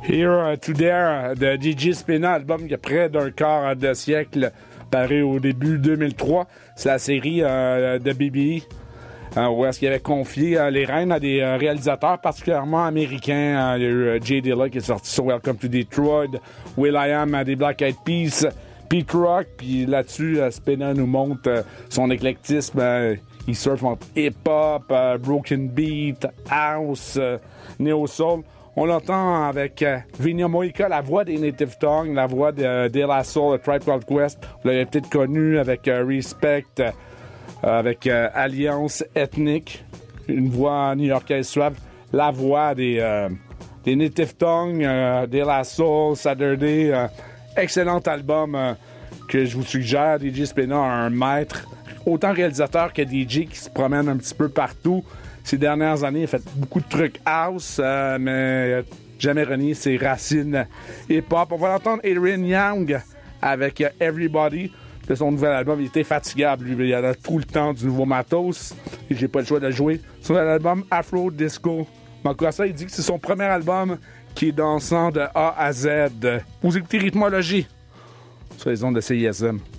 Here to There de DJ Spinna, album qui a près d'un quart de siècle, paru au début 2003. C'est la série de BBE où est-ce qu'il avait confié les rênes à des réalisateurs particulièrement américains. Il y a eu Jay Dilla qui est sorti sur Welcome to Detroit, will.i.am des Black Eyed Peas, Pete Rock, puis là-dessus, Spinna nous montre son éclectisme. Il surfe entre hip-hop, broken beat, house, neo-soul. On l'entend avec Vinia Moika, la voix des Native Tongues, la voix de La Soul, Tribe Called Quest. Vous l'avez peut-être connu avec Respect, avec Alliance Ethnique, une voix new-yorkaise suave. La voix des Native Tongues, de La Soul, Saturday. Excellent album que je vous suggère. DJ Spinna, un maître, autant réalisateur que DJ qui se promène un petit peu partout. Ces dernières années, il a fait beaucoup de trucs house, mais jamais renié ses racines hip-hop. On va l'entendre Adrian Young avec Everybody de son nouvel album. Il était fatigable, lui. Il a tout le temps du nouveau matos et j'ai pas le choix de jouer. Son album Afro Disco. Makossa, il dit que c'est son premier album qui est dansant de A à Z. Vous écoutez Rythmologie sur les ondes de CISM.